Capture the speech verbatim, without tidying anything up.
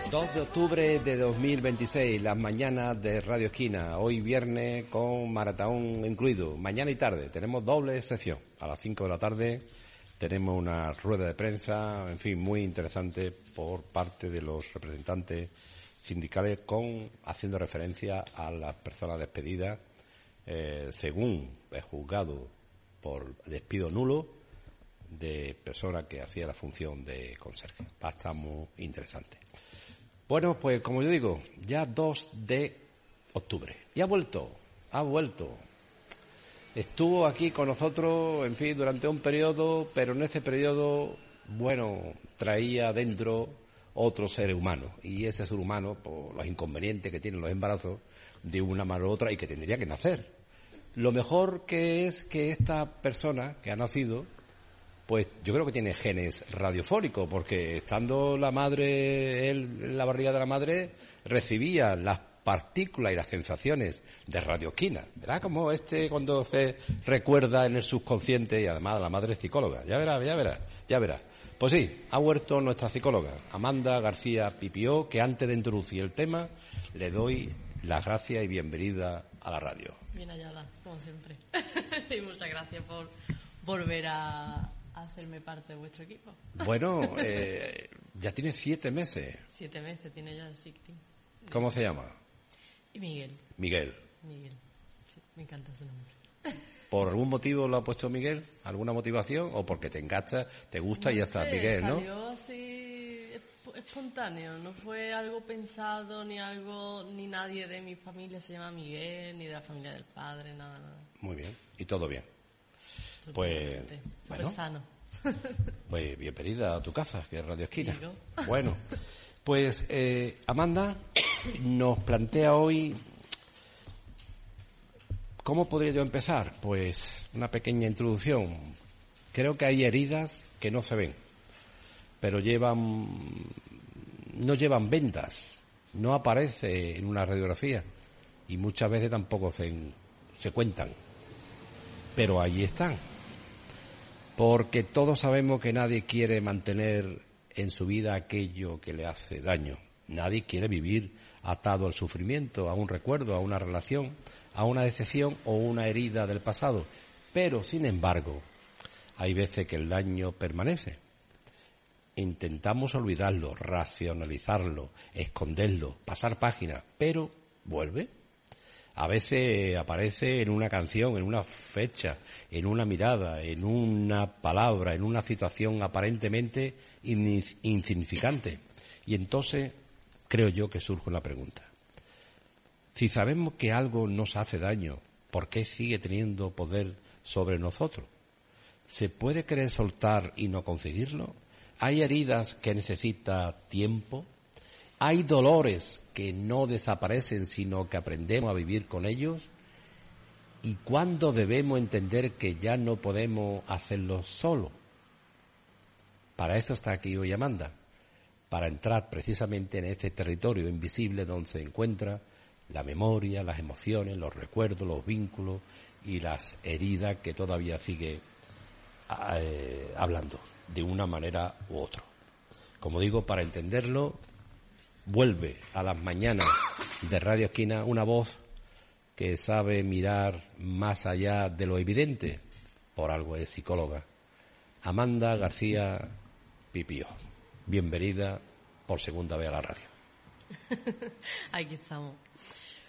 dos de octubre de dos mil veintiséis, las mañanas de Radio Esquina, hoy viernes con maratón incluido, mañana y tarde, tenemos doble sesión, a las cinco de la tarde tenemos una rueda de prensa, en fin, muy interesante por parte de los representantes sindicales, con haciendo referencia a las personas despedidas, eh, según es juzgado por despido nulo, de persona que hacía la función de conserje. Va a estar muy interesante. Bueno, pues como yo digo, ya dos de octubre. Y ha vuelto, ha vuelto. Estuvo aquí con nosotros, en fin, durante un periodo, pero en ese periodo, bueno, traía dentro otro ser humano. Y ese ser humano, por los inconvenientes que tienen los embarazos, de una manera u otra, y que tendría que nacer. Lo mejor que es que esta persona que ha nacido, pues yo creo que tiene genes radiofónicos, porque estando la madre, él en la barriga de la madre, recibía las partículas y las sensaciones de Radio Esquina. Verá como este cuando se recuerda en el subconsciente, y además la madre es psicóloga. Ya verá, ya verá, ya verá. Pues sí, ha vuelto nuestra psicóloga, Amanda García Pipió, que antes de introducir el tema, le doy las gracias y bienvenida a la radio. Bien hallada, como siempre. Y muchas gracias por volver a hacerme parte de vuestro equipo. Bueno, eh, ya tiene siete meses. Siete meses tiene ya el Sixteen. ¿Cómo se llama? Y Miguel. Miguel. Miguel. Sí, me encanta ese nombre. ¿Por algún motivo lo ha puesto Miguel? ¿Alguna motivación? ¿O porque te engancha, te gusta no y ya está, sé, Miguel, no? Salió así espontáneo, no fue algo pensado, ni algo, ni nadie de mi familia se llama Miguel, ni de la familia del padre, nada, nada. Muy bien, y todo bien. Pues, bueno, sano. Pues bienvenida a tu casa, que es Radio Esquina. Digo. Bueno, pues eh, Amanda nos plantea hoy, ¿cómo podría yo empezar? Pues una pequeña introducción. Creo que hay heridas que no se ven, pero llevan, no llevan vendas, no aparece en una radiografía y muchas veces tampoco se, se cuentan, pero ahí están. Porque todos sabemos que nadie quiere mantener en su vida aquello que le hace daño. Nadie quiere vivir atado al sufrimiento, a un recuerdo, a una relación, a una decepción o una herida del pasado. Pero, sin embargo, hay veces que el daño permanece. Intentamos olvidarlo, racionalizarlo, esconderlo, pasar páginas, pero vuelve. A veces aparece en una canción, en una fecha, en una mirada, en una palabra, en una situación aparentemente insignificante. Y entonces creo yo que surge una pregunta. Si sabemos que algo nos hace daño, ¿por qué sigue teniendo poder sobre nosotros? ¿Se puede querer soltar y no conseguirlo? ¿Hay heridas que necesitan tiempo? ¿Hay dolores que no desaparecen, sino que aprendemos a vivir con ellos? ¿Y cuándo debemos entender que ya no podemos hacerlo solo? Para eso está aquí hoy Amanda, para entrar precisamente en este territorio invisible donde se encuentra la memoria, las emociones, los recuerdos, los vínculos y las heridas que todavía sigue eh, hablando de una manera u otra. Como digo, para entenderlo, vuelve a las mañanas de Radio Esquina una voz que sabe mirar más allá de lo evidente, por algo es psicóloga. Amanda García Pipió, bienvenida por segunda vez a la radio. Aquí estamos.